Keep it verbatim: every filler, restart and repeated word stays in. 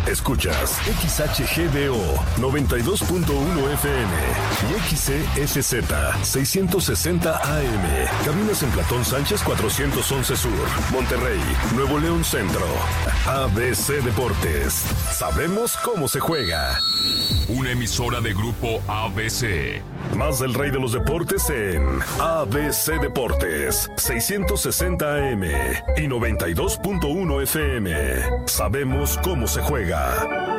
Escuchas X H G D O noventa y dos punto uno F M y X C S Z seiscientos sesenta A M. Cabinas en Platón Sánchez cuatrocientos once Sur, Monterrey, Nuevo León Centro. A B C Deportes. Sabemos cómo se juega. Una emisora de Grupo A B C. Más del rey de los deportes en A B C Deportes, seiscientos sesenta A M y noventa y dos punto uno F M. Sabemos cómo se juega.